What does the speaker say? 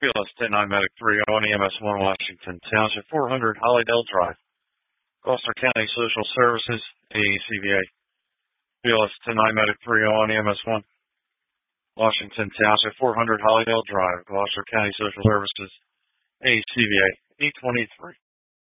BLS 109 Medic 30 on EMS 1 Washington Township, 400 Hollydale Drive, Gloucester County Social Services, ACVA. BLS 109 Medic 30 on EMS 1 Washington Township, 400 Hollydale Drive, Gloucester County Social Services, ACVA. 823.